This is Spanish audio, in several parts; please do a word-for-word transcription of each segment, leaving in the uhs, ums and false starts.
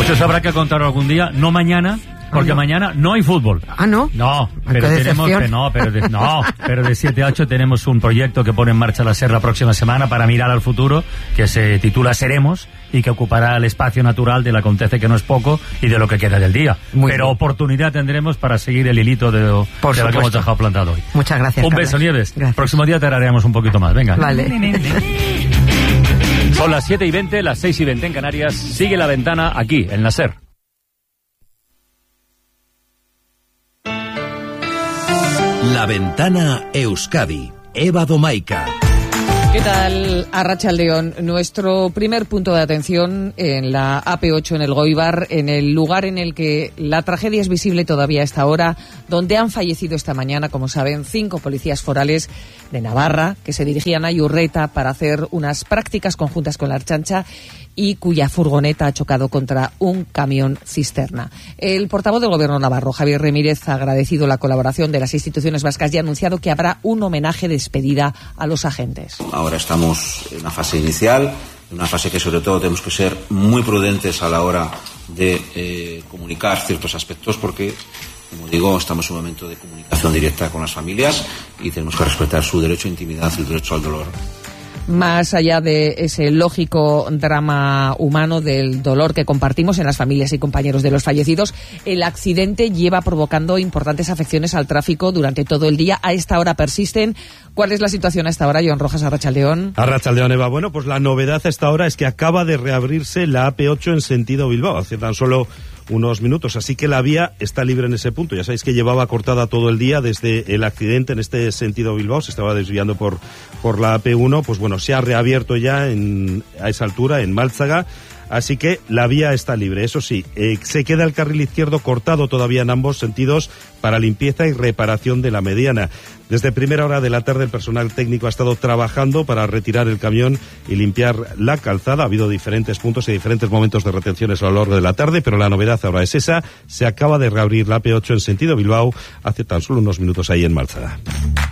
Eso se habrá que contar algún día, no mañana, porque ah, no. mañana no hay fútbol. Ah, ¿no? No, pero tenemos que no, pero de, no, pero de siete a ocho tenemos un proyecto que pone en marcha la SER la próxima semana para mirar al futuro, que se titula Seremos y que ocupará el espacio natural del acontece que no es poco y de lo que queda del día. Muy pero bien. Oportunidad tendremos para seguir el hilito de, de lo que hemos dejado plantado hoy. Muchas gracias. Un Carlos. beso, Nieves. Gracias. Próximo día te haremos un poquito más. Venga. Vale. Son las siete y veinte, las seis y veinte en Canarias. Sigue La Ventana aquí, en la SER. La Ventana Euskadi. Eva Domaica. ¿Qué tal, Arratsaldeon? Nuestro primer punto de atención en la A P ocho en el Goibar, en el lugar en el que la tragedia es visible todavía a esta hora, donde han fallecido esta mañana, como saben, cinco policías forales de Navarra que se dirigían a Iurreta para hacer unas prácticas conjuntas con la Ertzaintza y cuya furgoneta ha chocado contra un camión cisterna. El portavoz del Gobierno navarro, Javier Remírez, ha agradecido la colaboración de las instituciones vascas y ha anunciado que habrá un homenaje de despedida a los agentes. Ahora estamos en una fase inicial, en una fase que sobre todo tenemos que ser muy prudentes a la hora de eh, comunicar ciertos aspectos porque, como digo, estamos en un momento de comunicación directa con las familias y tenemos que respetar su derecho a intimidad y el derecho al dolor. Más allá de ese lógico drama humano del dolor que compartimos en las familias y compañeros de los fallecidos, el accidente lleva provocando importantes afecciones al tráfico durante todo el día. A esta hora persisten. ¿Cuál es la situación a esta hora, Joan Rojas, Arratsaldeon? Arratsaldeon, Eva. Bueno, pues la novedad a esta hora es que acaba de reabrirse la A P ocho en sentido Bilbao, hace tan solo unos minutos, así que la vía está libre en ese punto. Ya sabéis que llevaba cortada todo el día desde el accidente en este sentido Bilbao, se estaba desviando por, por la A P uno, pues bueno, se ha reabierto ya en, a esa altura, en Málzaga, así que la vía está libre. Eso sí, eh, se queda el carril izquierdo cortado todavía en ambos sentidos para limpieza y reparación de la mediana. Desde primera hora de la tarde el personal técnico ha estado trabajando para retirar el camión y limpiar la calzada. Ha habido diferentes puntos y diferentes momentos de retenciones a lo largo de la tarde, pero la novedad ahora es esa. Se acaba de reabrir la A P ocho en sentido Bilbao hace tan solo unos minutos ahí en Málzaga.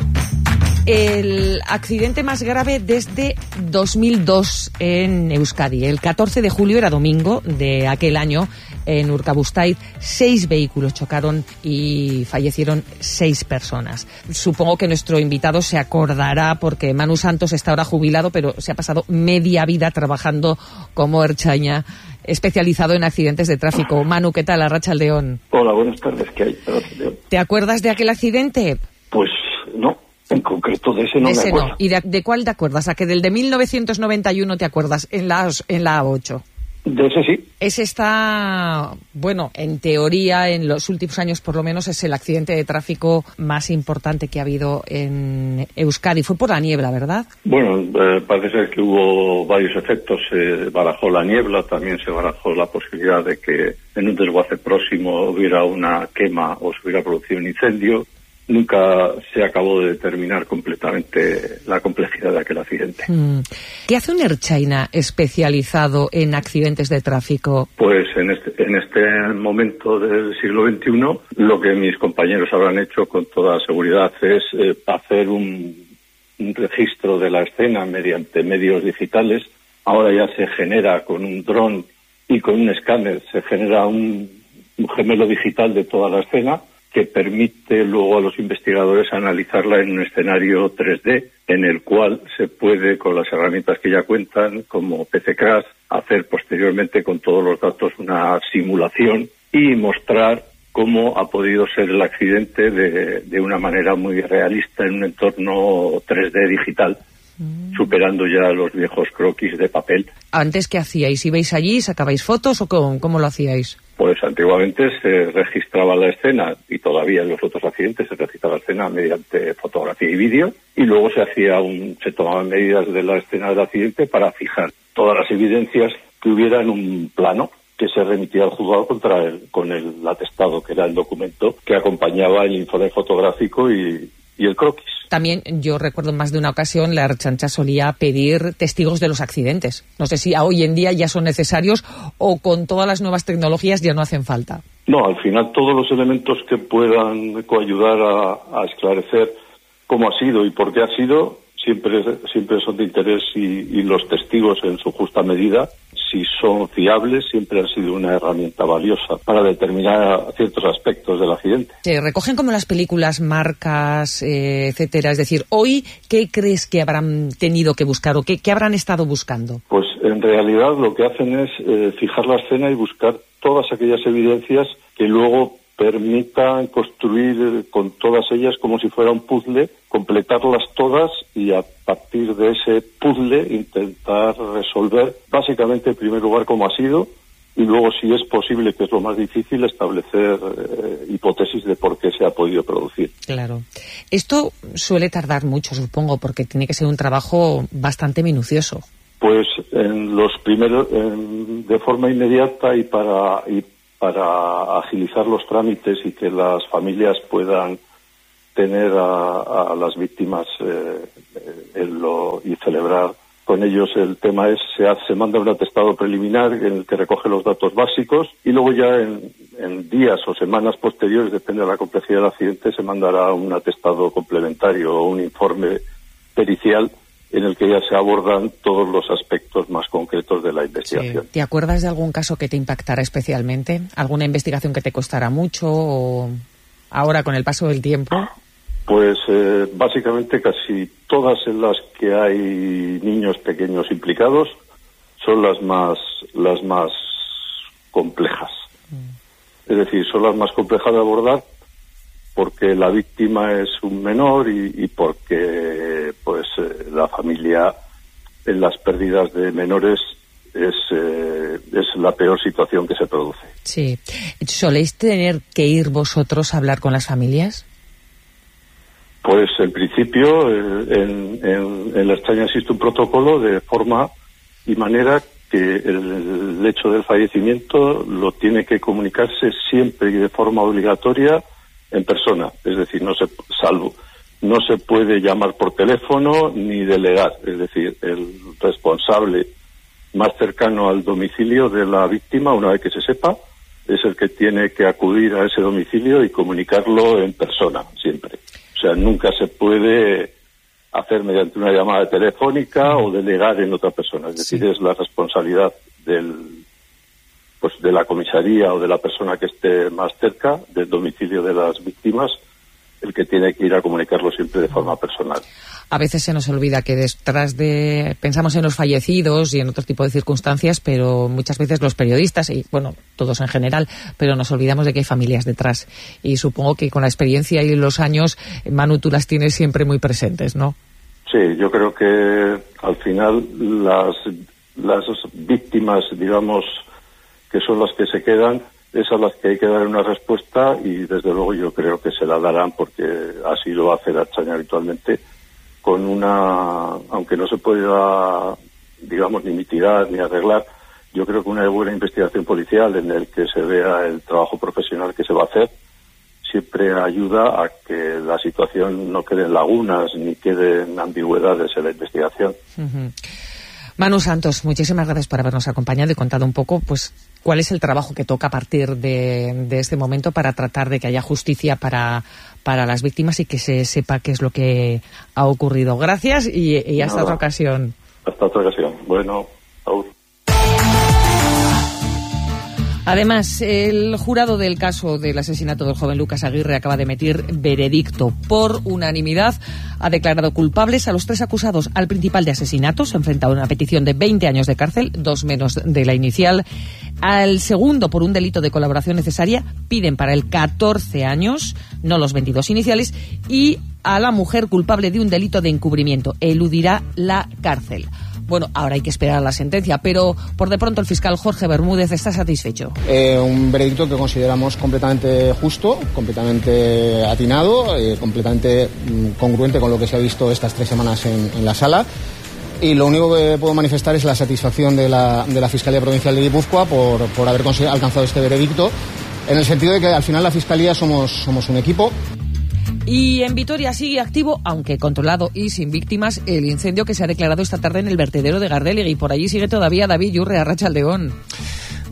El accidente más grave desde dos mil dos en Euskadi. El catorce de julio era domingo de aquel año en Urkabustaiz. Seis vehículos chocaron y fallecieron seis personas. Supongo que nuestro invitado se acordará porque Manu Santos está ahora jubilado, pero se ha pasado media vida trabajando como ertzaina especializado en accidentes de tráfico. Manu, ¿qué tal? Arratsaldeon. Hola, buenas tardes. ¿Qué hay? Arratsaldeon. ¿Te acuerdas de aquel accidente? Pues no. En concreto de ese no de ese me acuerdo. No. ¿Y de, de cuál te acuerdas? ¿A que del de mil novecientos noventa y uno te acuerdas en la, en la A ocho? De ese sí. Ese está, bueno, en teoría, en los últimos años por lo menos, es el accidente de tráfico más importante que ha habido en Euskadi. Fue por la niebla, ¿verdad? Bueno, eh, parece ser que hubo varios efectos. Se barajó la niebla, también se barajó la posibilidad de que en un desguace próximo hubiera una quema o se hubiera producido un incendio. Nunca se acabó de determinar completamente la complejidad de aquel accidente. Mm. ¿Qué hace un ertzaina especializado en accidentes de tráfico? Pues en este, en este momento del siglo veintiuno, lo que mis compañeros habrán hecho con toda seguridad es eh, hacer un, un registro de la escena mediante medios digitales. Ahora ya se genera con un dron y con un escáner, se genera un, un gemelo digital de toda la escena, que permite luego a los investigadores analizarla en un escenario tres D, en el cual se puede, con las herramientas que ya cuentan, como P C Crash, hacer posteriormente con todos los datos una simulación y mostrar cómo ha podido ser el accidente de, de una manera muy realista en un entorno tres D digital, mm. superando ya los viejos croquis de papel. ¿Antes qué hacíais? ¿Ibais allí, sacabais fotos o cómo, cómo lo hacíais? Pues antiguamente se registraba la escena, y todavía en los otros accidentes se registraba la escena mediante fotografía y vídeo, y luego se hacía un, se tomaban medidas de la escena del accidente para fijar todas las evidencias que hubiera en un plano que se remitía al juzgado contra el, con el atestado, que era el documento que acompañaba el informe fotográfico y, y el croquis. También yo recuerdo más de una ocasión la Ertzaintza solía pedir testigos de los accidentes. No sé si hoy en día ya son necesarios o con todas las nuevas tecnologías ya no hacen falta. No, al final todos los elementos que puedan coayudar a, a esclarecer cómo ha sido y por qué ha sido, siempre, siempre son de interés y, y los testigos en su justa medida, si son fiables, siempre han sido una herramienta valiosa para determinar ciertos aspectos del accidente. Se recogen como las películas, marcas, eh, etcétera. Es decir, hoy, ¿qué crees que habrán tenido que buscar o qué, qué habrán estado buscando? Pues en realidad lo que hacen es eh, fijar la escena y buscar todas aquellas evidencias que luego permitan construir con todas ellas como si fuera un puzzle, completarlas todas y a partir de ese puzzle intentar resolver básicamente en primer lugar cómo ha sido y luego, si es posible, que es lo más difícil, establecer eh, hipótesis de por qué se ha podido producir. Claro. Esto suele tardar mucho, supongo, porque tiene que ser un trabajo bastante minucioso. Pues en los primeros, en, de forma inmediata y para y para agilizar los trámites y que las familias puedan tener a, a las víctimas eh, en lo, y celebrar con ellos el tema es, se, hace, se manda un atestado preliminar en el que recoge los datos básicos y luego ya en, en días o semanas posteriores, depende de la complejidad del accidente, se mandará un atestado complementario o un informe pericial en el que ya se abordan todos los aspectos más concretos de la investigación. Sí. ¿Te acuerdas de algún caso que te impactara especialmente? ¿Alguna investigación que te costara mucho o ahora con el paso del tiempo? Pues eh, básicamente casi todas en las que hay niños pequeños implicados son las más las más complejas. Mm. Es decir, son las más complejas de abordar porque la víctima es un menor y, y porque pues eh, la familia en las pérdidas de menores es eh, es la peor situación que se produce. Sí. ¿Soléis tener que ir vosotros a hablar con las familias? Pues en principio eh, en, en, en la España existe un protocolo de forma y manera que el, el hecho del fallecimiento lo tiene que comunicarse siempre y de forma obligatoria en persona, es decir, no se salvo no se puede llamar por teléfono ni delegar, es decir, el responsable más cercano al domicilio de la víctima, una vez que se sepa, es el que tiene que acudir a ese domicilio y comunicarlo en persona, siempre. O sea, nunca se puede hacer mediante una llamada telefónica o delegar en otra persona, es decir, sí. Es la responsabilidad del pues de la comisaría o de la persona que esté más cerca del domicilio de las víctimas el que tiene que ir a comunicarlo siempre de forma personal. A veces se nos olvida que detrás de... Pensamos en los fallecidos y en otro tipo de circunstancias, pero muchas veces los periodistas, y bueno, todos en general, pero nos olvidamos de que hay familias detrás. Y supongo que con la experiencia y los años, Manu, tú las tienes siempre muy presentes, ¿no? Sí, yo creo que al final las, las víctimas, digamos, que son las que se quedan, es a las que hay que dar una respuesta y desde luego yo creo que se la darán porque así lo hace la Ertzaintza habitualmente, con una, aunque no se pueda, digamos, ni mitigar ni arreglar, yo creo que una buena investigación policial en el que se vea el trabajo profesional que se va a hacer siempre ayuda a que la situación no quede en lagunas ni queden ambigüedades en la investigación. Uh-huh. Manu Santos, muchísimas gracias por habernos acompañado y contado un poco pues cuál es el trabajo que toca a partir de, de este momento para tratar de que haya justicia para, para las víctimas y que se sepa qué es lo que ha ocurrido. Gracias y, y hasta Nada. otra ocasión. Hasta otra ocasión. Bueno, aún. Además, el jurado del caso del asesinato del joven Lucas Aguirre acaba de emitir veredicto. Por unanimidad ha declarado culpables a los tres acusados. Al principal de asesinato se enfrenta a una petición de veinte años de cárcel, dos menos de la inicial. Al segundo, por un delito de colaboración necesaria, piden para él catorce años, no los veintidós iniciales. Y a la mujer culpable de un delito de encubrimiento. Eludirá la cárcel. Bueno, ahora hay que esperar a la sentencia, pero por de pronto el fiscal Jorge Bermúdez está satisfecho. Eh, un veredicto que consideramos completamente justo, completamente atinado, eh, completamente mm, congruente con lo que se ha visto estas tres semanas en, en la sala. Y lo único que puedo manifestar es la satisfacción de la, de la Fiscalía Provincial de Guipúzcoa por, por haber alcanzado este veredicto, en el sentido de que al final la Fiscalía somos, somos un equipo. Y en Vitoria sigue activo, aunque controlado y sin víctimas, el incendio que se ha declarado esta tarde en el vertedero de Gardelegui. Y por allí sigue todavía David Yurre, Arratsaldeón.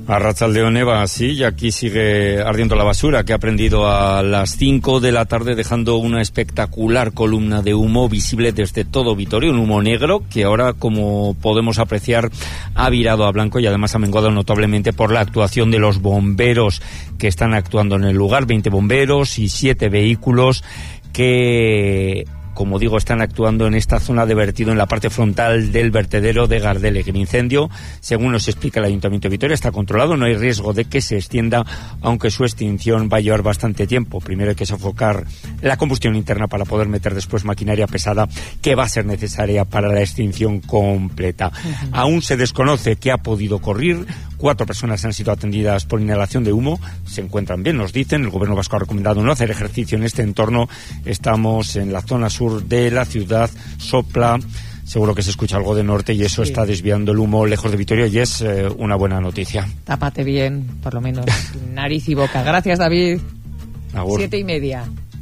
Arratsaldeon, Eva, sí, y aquí sigue ardiendo la basura, que ha prendido a las cinco de la tarde, dejando una espectacular columna de humo visible desde todo Vitoria, un humo negro que ahora, como podemos apreciar, ha virado a blanco y además ha menguado notablemente por la actuación de los bomberos que están actuando en el lugar, veinte bomberos y siete vehículos que, como digo, están actuando en esta zona de vertido en la parte frontal del vertedero de Gardeleg. El incendio, según nos explica el Ayuntamiento de Vitoria, está controlado, no hay riesgo de que se extienda, aunque su extinción va a llevar bastante tiempo. Primero hay que sofocar la combustión interna para poder meter después maquinaria pesada que va a ser necesaria para la extinción completa. Uh-huh. Aún se desconoce qué ha podido ocurrir. Cuatro personas han sido atendidas por inhalación de humo, se encuentran bien, nos dicen. El Gobierno vasco ha recomendado no hacer ejercicio en este entorno. Estamos en la zona sur de la ciudad, sopla, seguro que se escucha algo de norte y eso sí está desviando el humo lejos de Vitoria y es eh, una buena noticia. Tápate bien, por lo menos nariz y boca. Gracias, David. Agur. Siete y media.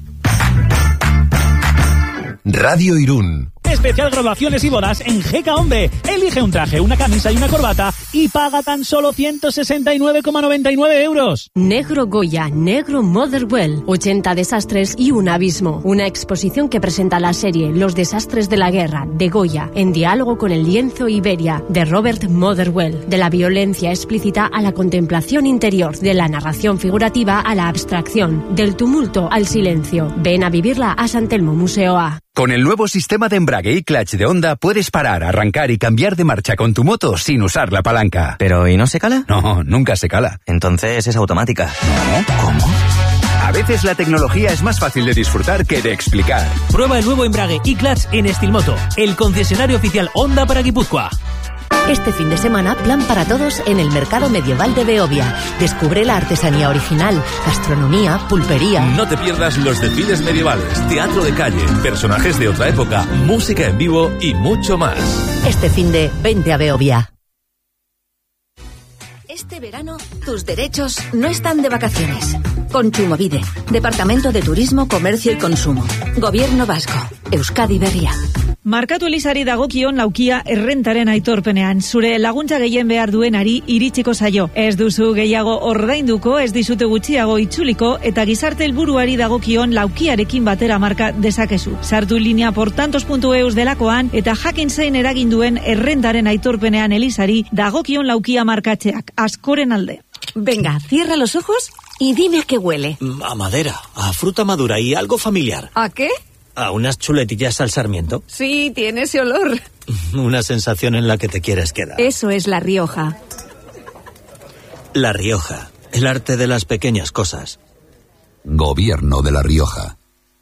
Radio Irún. Especial graduaciones y bodas en G K Hombre. Elige un traje, una camisa y una corbata y paga tan solo ciento sesenta y nueve coma noventa y nueve euros. Negro Goya, Negro Motherwell, ochenta desastres y un abismo. Una exposición que presenta la serie Los desastres de la guerra, de Goya, en diálogo con el lienzo Iberia, de Robert Motherwell. De la violencia explícita a la contemplación interior, de la narración figurativa a la abstracción, del tumulto al silencio. Ven a vivirla a San Telmo Museo A. Con el nuevo sistema de embrague y clutch de Honda puedes parar, arrancar y cambiar de marcha con tu moto sin usar la palanca. ¿Pero y no se cala? No, nunca se cala. Entonces es automática. ¿No? ¿Cómo? A veces la tecnología es más fácil de disfrutar que de explicar. Prueba el nuevo embrague y clutch en Estilmoto, el concesionario oficial Honda para Guipúzcoa. Este fin de semana, plan para todos en el Mercado Medieval de Beovia. Descubre la artesanía original, gastronomía, pulpería. No te pierdas los desfiles medievales, teatro de calle, personajes de otra época, música en vivo y mucho más. Este fin de vente a Beovia. Este verano, tus derechos no están de vacaciones. Kontsumobide, Departamento de Turismo, Comercio y Consumo. Gobierno Vasco, Euskadi Berria. Markatu Elisari dagokion laukia errentaren aitorpenean. Zure laguntza gehien behar duenari iritsiko zaio. Ez duzu gehiago ordainduko, ez dizute gutxiago itzuliko, eta gizarte helburuari dagokion laukiarekin batera marka dezakezu. Sartu linea portantos puntu eus delakoan, eta jakin zein eragin duen errentaren aitorpenean Elisari dagokion laukia markatzeak. Askoren alde. Venga, cierra los ojos y dime a qué huele. A madera, a fruta madura y algo familiar. ¿A qué? A unas chuletillas al sarmiento. Sí, tiene ese olor. Una sensación en la que te quieres quedar. Eso es La Rioja. La Rioja, el arte de las pequeñas cosas. Gobierno de La Rioja.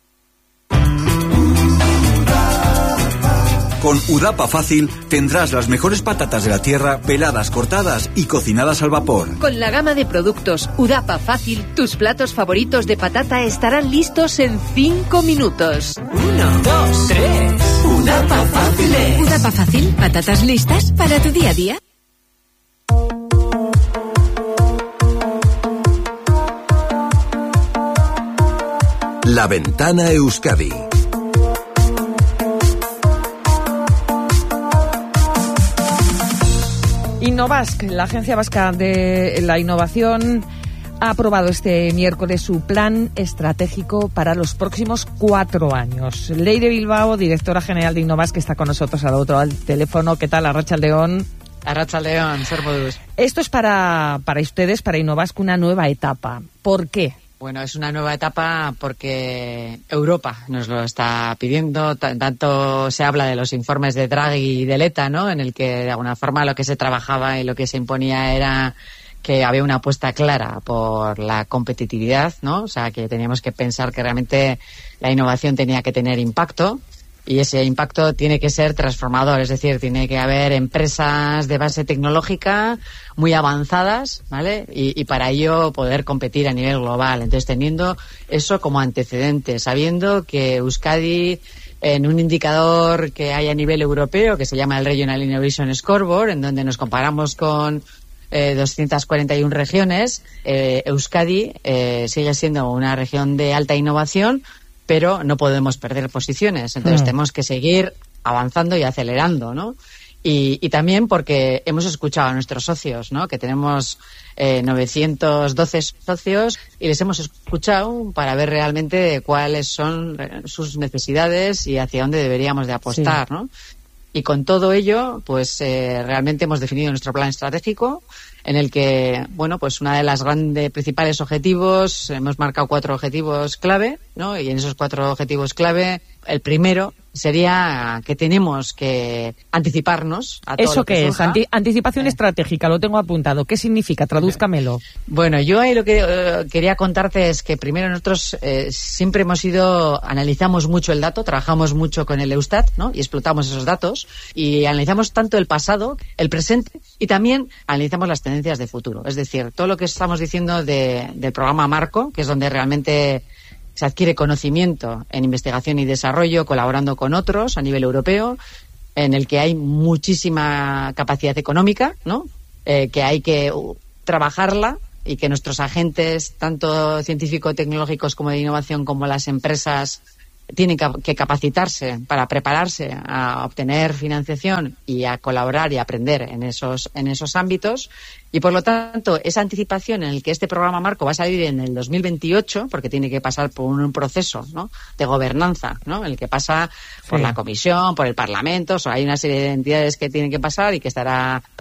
Con Udapa Fácil tendrás las mejores patatas de la tierra, peladas, cortadas y cocinadas al vapor. Con la gama de productos Udapa Fácil, tus platos favoritos de patata estarán listos en cinco minutos. Uno, dos, tres. Udapa Fácil. Udapa Fácil, patatas listas para tu día a día. La Ventana Euskadi. Innovask, la Agencia Vasca de la Innovación, ha aprobado este miércoles su plan estratégico para los próximos cuatro años. Leire Bilbao, directora general de Innovask, que está con nosotros al otro al teléfono. ¿Qué tal, Arratsaldeon? Arratsaldeon, ser modus. Esto es para, para ustedes, para Innovask, una nueva etapa. ¿Por qué? Bueno, es una nueva etapa porque Europa nos lo está pidiendo. T- tanto se habla de los informes de Draghi y de Letta, ¿no? En el que de alguna forma lo que se trabajaba y lo que se imponía era que había una apuesta clara por la competitividad, ¿no? O sea, que teníamos que pensar que realmente la innovación tenía que tener impacto. Y ese impacto tiene que ser transformador, es decir, tiene que haber empresas de base tecnológica muy avanzadas, ¿vale? Y, y para ello poder competir a nivel global. Entonces, teniendo eso como antecedente, sabiendo que Euskadi, en un indicador que hay a nivel europeo, que se llama el Regional Innovation Scoreboard, en donde nos comparamos con eh, doscientas cuarenta y una regiones, eh, Euskadi eh, sigue siendo una región de alta innovación, pero no podemos perder posiciones. Entonces mm. tenemos que seguir avanzando y acelerando, ¿no? Y, y también porque hemos escuchado a nuestros socios, ¿no? Que tenemos eh, novecientos doce socios y les hemos escuchado para ver realmente cuáles son sus necesidades y hacia dónde deberíamos de apostar, sí. ¿no? Y con todo ello, pues eh, realmente hemos definido nuestro plan estratégico en el que, bueno, pues una de las grandes principales objetivos, hemos marcado cuatro objetivos clave, ¿no? Y en esos cuatro objetivos clave, el primero sería que tenemos que anticiparnos a todo ¿Eso lo que qué surja. es? Anti- anticipación eh. estratégica, lo tengo apuntado. ¿Qué significa? Tradúzcamelo. Bueno, yo ahí lo que eh, quería contarte es que primero nosotros eh, siempre hemos ido, analizamos mucho el dato, trabajamos mucho con el Eustat, ¿no? Y explotamos esos datos y analizamos tanto el pasado, el presente y también analizamos las tendencias de futuro. Es decir, todo lo que estamos diciendo de, del programa Marco, que es donde realmente se adquiere conocimiento en investigación y desarrollo, colaborando con otros a nivel europeo, en el que hay muchísima capacidad económica, ¿no? Eh, que hay que uh, trabajarla y que nuestros agentes, tanto científico-tecnológicos como de innovación, como las empresas, tienen que capacitarse para prepararse a obtener financiación y a colaborar y aprender en esos, en esos ámbitos. Y, por lo tanto, esa anticipación en el que este programa Marco va a salir en el dos mil veintiocho, porque tiene que pasar por un proceso, ¿no?, de gobernanza, ¿no?, en el que pasa por sí. la Comisión, por el Parlamento, o sea, hay una serie de entidades que tienen que pasar y que estará